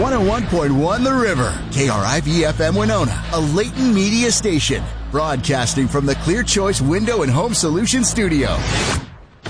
101.1 The River, KRIV-FM Winona, a Leighton Media station, broadcasting from the Clear Choice Window and Home Solutions Studio.